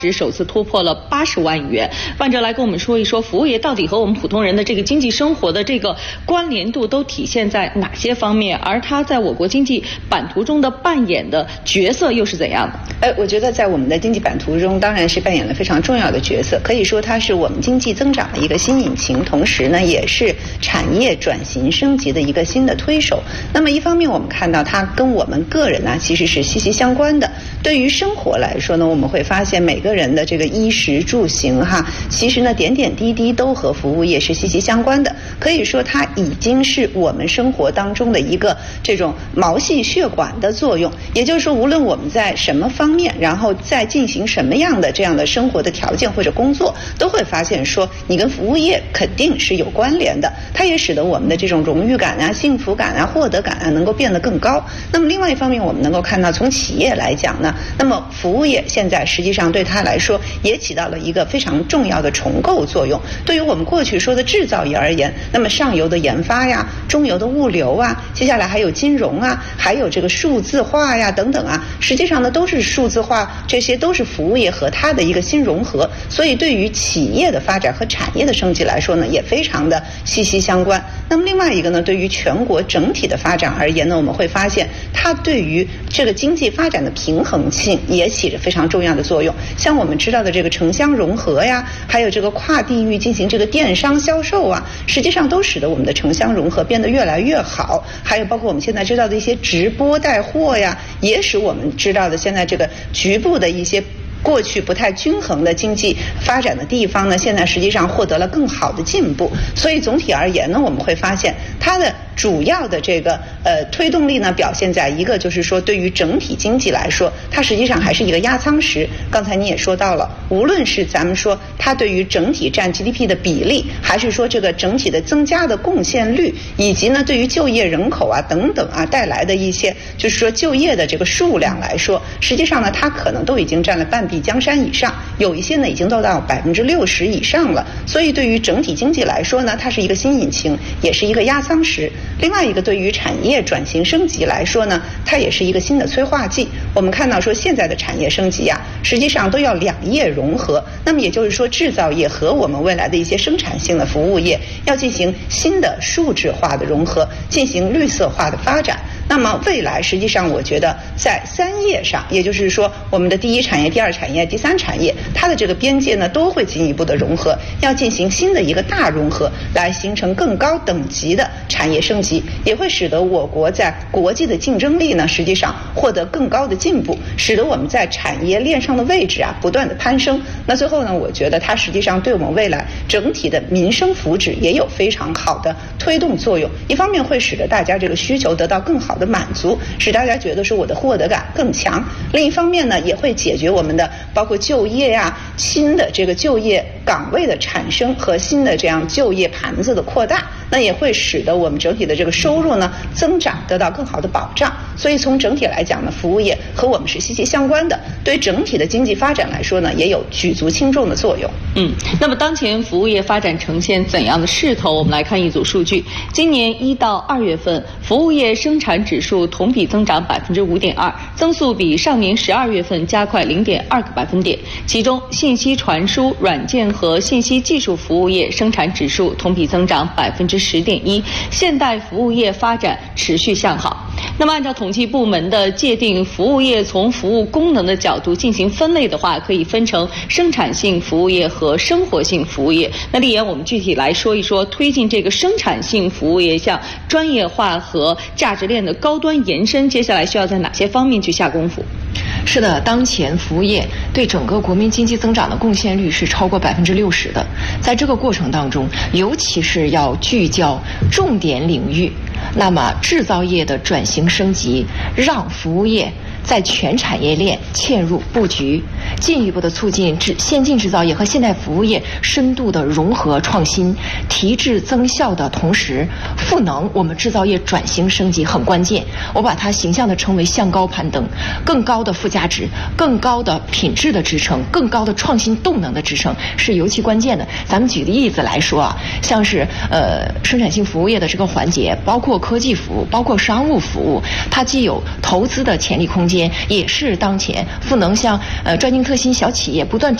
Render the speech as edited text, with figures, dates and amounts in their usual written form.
首次突破了80万亿元。万哲来跟我们说一说，服务业到底和我们普通人的这个经济生活的这个关联度都体现在哪些方面，而它在我国经济版图中的扮演的角色又是怎样的？ 我觉得在我们的经济版图中，当然是扮演了非常重要的角色，可以说它是我们经济增长的一个新引擎，同时呢，也是产业转型升级的一个新的推手。那么一方面，我们看到它跟我们个人呢其实是息息相关的。对于生活来说呢，我们会发现每个人的这个衣食住行其实呢点点滴滴都和服务业是息息相关的。可以说它已经是我们生活当中的一个这种毛细血管的作用。也就是说，无论我们在什么方面，然后再进行什么样的这样的生活的条件或者工作，都会发现说你跟服务业肯定是有关联的。它也使得我们的这种荣誉感啊、幸福感啊、获得感啊能够变得更高。那么另外一方面，我们能够看到从企业来讲呢，那么服务业现在实际上对它来说也起到了一个非常重要的重构作用。对于我们过去说的制造业而言，那么上游的研发呀、中游的物流啊，接下来还有金融啊，还有这个数字化呀等等啊，实际上呢都是数字化，这些都是服务业和它的一个新融合。所以对于企业的发展和产业的升级来说呢，也非常的息息相关。那么另外一个呢，对于全国整体的发展而言呢，我们会发现它对于这个经济发展的平衡性也起着非常重要的作用。像我们知道的这个城乡融合呀，还有这个跨地域进行这个电商销售啊，实际上都使得我们的城乡融合变得越来越好。还有包括我们现在知道的一些直播带货呀，也使我们知道的现在这个局部的一些过去不太均衡的经济发展的地方呢，现在实际上获得了更好的进步。所以总体而言呢，我们会发现它的主要的这个推动力呢，表现在一个就是说，对于整体经济来说，它实际上还是一个压舱石。刚才你也说到了，无论是咱们说它对于整体占 GDP 的比例，还是说这个整体的增加的贡献率，以及呢对于就业人口啊等等啊带来的一些就是说就业的这个数量来说，实际上呢它可能都已经占了半壁江山以上，有一些呢已经都到60%以上了。所以对于整体经济来说呢，它是一个新引擎，也是一个压舱石。另外一个，对于产业转型升级来说呢，它也是一个新的催化剂。我们看到说现在的产业升级啊，实际上都要两业融合。那么也就是说，制造业和我们未来的一些生产性的服务业要进行新的数字化的融合，进行绿色化的发展。那么未来实际上我觉得在三业上，也就是说我们的第一产业、第二产业、第三产业，它的这个边界呢都会进一步的融合，要进行新的一个大融合，来形成更高等级的产业升级，也会使得我国在国际的竞争力呢实际上获得更高的进步，使得我们在产业链上的位置啊不断的攀升。那最后呢，我觉得它实际上对我们未来整体的民生福祉也有非常好的推动作用。一方面会使得大家这个需求得到更好的满足，使大家觉得说我的获得感更强。另一方面呢，也会解决我们的包括就业呀、新的这个就业岗位的产生和新的这样就业盘子的扩大，那也会使得我们整体的这个收入呢增长得到更好的保障。所以从整体来讲呢，服务业和我们是息息相关的，对整体的经济发展来说呢，也有举足轻重的作用。 那么当前服务业发展呈现怎样的势头？我们来看一组数据。今年1到2月份，服务业生产指数同比增长5.2%，增速比上年12月份加快0.2个百分点。其中，信息传输、软件和信息技术服务业生产指数同比增长10.1%，现代服务业发展持续向好。那么按照统计部门的界定，服务业从服务功能的角度进行分类的话，可以分成生产性服务业和生活性服务业。那丽妍，我们具体来说一说推进这个生产性服务业向专业化和价值链的高端延伸，接下来需要在哪些方面去下功夫？ 是的，当前服务业对整个国民经济增长的贡献率是超过60%的。在这个过程当中，尤其是要聚焦重点领域，那么制造业的转型升级，让服务业在全产业链嵌入布局，进一步的促进先进制造业和现代服务业深度的融合创新，提质增效的同时，赋能我们制造业转型升级很关键。我把它形象的称为向高攀登，更高的附加值、更高的品质的支撑、更高的创新动能的支撑是尤其关键的。咱们举个例子来说啊，像是生产性服务业的这个环节，包括科技服务，包括商务服务，它既有投资的潜力空间， 间，也是当前赋能像专精特新小企业不断